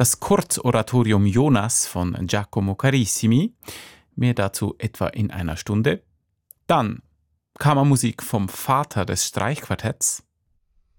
das Kurzoratorium Jonas von Giacomo Carissimi, mehr dazu etwa in einer Stunde. Dann Kammermusik vom Vater des Streichquartetts,